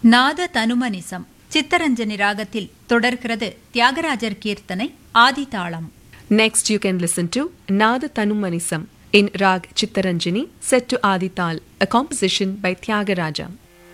நாத தனுமனிசம் சித்தரஞ்சனி ராகத்தில் தொடர்கிறது தியாகராஜர் கீர்த்தனை ஆதிதாளம். Next you can listen to Nada Tanumanisam in Rag Chittaranjani set to Adi Tal, a composition by Tyagaraja.